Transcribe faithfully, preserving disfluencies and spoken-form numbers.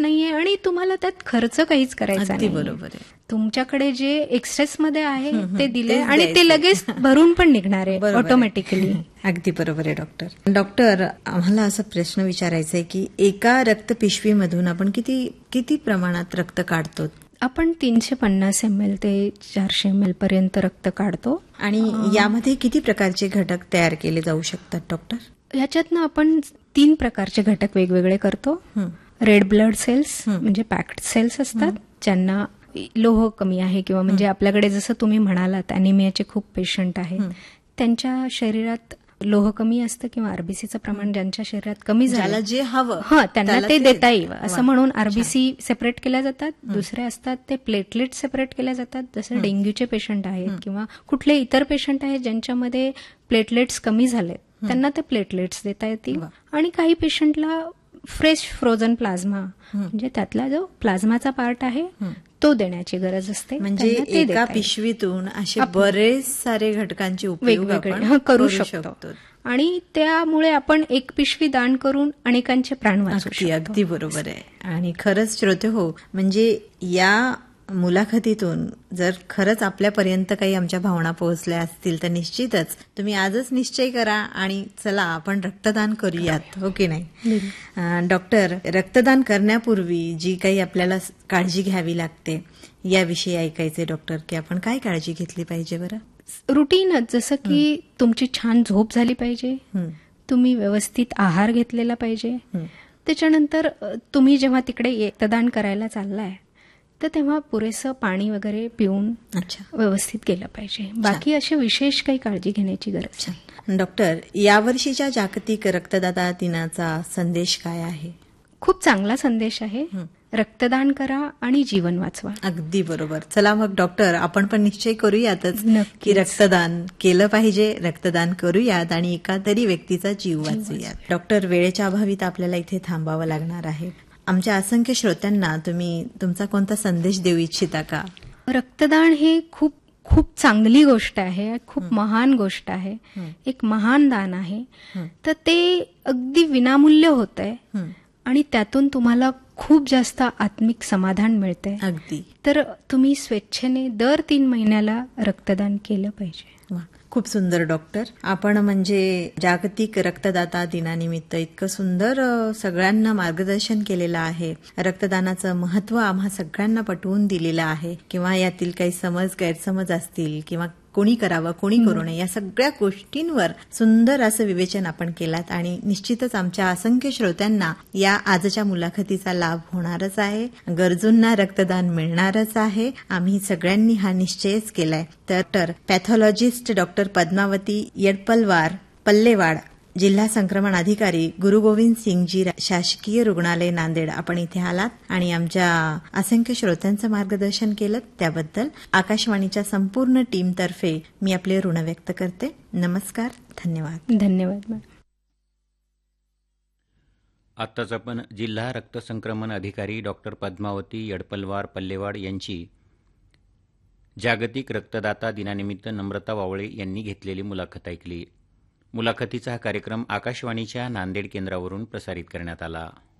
नाहीये आणि तुम्हाला त्यात खर्च काहीच करायचा अगदी नाही. बरोबर आहे. तुमच्याकडे जे एक्सेस मध्ये आहे ते दिले तेच आणि ते द्यायचंय. लगेच भरून पण निघणार आहे बरोबर आहे. ऑटोमॅटिकली. अगदी बरोबर आहे डॉक्टर. डॉक्टर, आम्हाला असा प्रश्न विचारायचा आहे की एका रक्तपिशवीमधून आपण किती किती प्रमाणात रक्त काढतो? आपण तीनशे पन्नास एम एल ते चारशे एम एल पर्यंत रक्त काढतो. आणि यामध्ये किती प्रकारचे घटक तयार केले जाऊ शकतात डॉक्टर? ह्याच्यातनं आपण तीन प्रकारचे घटक वेगवेगळे करतो. रेड ब्लड सेल्स म्हणजे पॅक्ड सेल्स असतात, ज्यांना लोह कमी आहे किंवा म्हणजे आपल्याकडे जसं तुम्ही म्हणालात अॅनिमियाचे खूप पेशंट आहेत, त्यांच्या शरीरात लोह कमी असतं किंवा आरबीसीचं प्रमाण ज्यांच्या शरीरात कमी झालं, जे हवं हा त्यांना ते देता यावं असं म्हणून आरबीसी सेपरेट केल्या जातात. दुसरे असतात ते प्लेटलेट सेपरेट केल्या जातात, जसं डेंग्यूचे पेशंट आहेत किंवा कुठले इतर पेशंट आहेत ज्यांच्यामध्ये प्लेटलेट्स कमी झालेत, त्यांना ते प्लेटलेट्स देता येतील. आणि काही पेशंटला फ्रेश फ्रोझन प्लाझ्मा म्हणजे त्यातला जो प्लाझ्माचा पार्ट आहे तो देण्याची गरज असते. म्हणजे एका पिशवीतून असे बरेच सारे घटकांचे उपयोग आपण करू शकतो आणि त्यामुळे आपण एक पिशवी दान करून अनेकांचे प्राण वाचवू शकतो. अगदी बरोबर आहे. आणि खरंच श्रोते हो, म्हणजे या मुलाखतीतून जर खरंच आपल्यापर्यंत काही आमच्या भावना पोहोचल्या असतील तर निश्चितच तुम्ही आजच निश्चय करा आणि चला आपण रक्तदान करूयात, हो की नाही? डॉक्टर, रक्तदान करण्यापूर्वी जी काही आपल्याला काळजी घ्यावी लागते याविषयी ऐकायचे डॉक्टर, की आपण काय काळजी घेतली पाहिजे बरं? रुटीनच, जसं की तुमची छान झोप झाली पाहिजे, तुम्ही व्यवस्थित आहार घेतलेला पाहिजे, त्याच्यानंतर तुम्ही जेव्हा तिकडे रक्तदान करायला चाललाय तर तेव्हा पुरेसं पाणी वगैरे पिऊन व्यवस्थित केलं पाहिजे. बाकी अशी विशेष काही काळजी घेण्याची गरज नाही. डॉक्टर, यावर्षीच्या जागतिक रक्तदाता दिनाचा संदेश काय आहे? खूप चांगला संदेश आहे. रक्तदान करा आणि जीवन वाचवा. अगदी बरोबर. चला मग डॉक्टर, आपण पण निश्चय करूयातच की रक्तदान केलं पाहिजे, रक्तदान करूयात आणि एका तरी व्यक्तीचा जीव वाचूयात. डॉक्टर, वेळेच्या अभावी आपल्याला इथे थांबावं लागणार आहे. आमच्या असंख्य श्रोत्यांना तुम्ही तुमचा कोणता संदेश देऊ इच्छिता का? रक्तदान हे खूप खूप चांगली गोष्ट आहे, खूप महान गोष्ट आहे, एक महान दान आहे. तर ते अगदी विनामूल्य होत आहे आणि त्यातून तुम्हाला खूप जास्त आत्मिक समाधान मिळते. अगदी. तर तुम्ही स्वेच्छेने दर तीन महिन्याला रक्तदान केलं पाहिजे. खूप सुंदर डॉक्टर. आपण म्हणजे जागतिक रक्तदाता दिनानिमित्त इतकं सुंदर सगळ्यांना मार्गदर्शन केलेलं आहे. रक्तदानाचं महत्व आम्हा सगळ्यांना पटवून दिलेलं आहे. किंवा यातील काही समज गैरसमज असतील किंवा कोणी करावं कोणी करू नये या सगळ्या गोष्टींवर सुंदर असं विवेचन आपण केलात आणि निश्चितच आमच्या असंख्य श्रोत्यांना या आजच्या मुलाखतीचा लाभ होणारच आहे. गरजूंना रक्तदान मिळणारच आहे. आम्ही सगळ्यांनी हा निश्चयच केलाय. तर पॅथॉलॉजिस्ट डॉक्टर पद्मावती येडपलवार पल्लेवाड, जिल्हा संक्रमण अधिकारी गुरु गोविंद सिंगजी शासकीय रुग्णालय नांदेड, आपण इथे आलात आणि आमच्या असंख्य श्रोत्यांचं मार्गदर्शन केलं त्याबद्दल आकाशवाणीच्या संपूर्ण टीमतर्फे मी आपले ऋण व्यक्त करते. नमस्कार. धन्यवाद. धन्यवाद. आत्ताच आपण जिल्हा रक्त संक्रमण अधिकारी डॉक्टर पद्मावती येडपलवार पल्लेवाड यांची जागतिक रक्तदाता दिनानिमित्त नम्रता वावळे यांनी घेतलेली मुलाखत ऐकली. मुलाखतीचा हा कार्यक्रम आकाशवाणीच्या नांदेड केंद्रावरून प्रसारित करण्यात आला.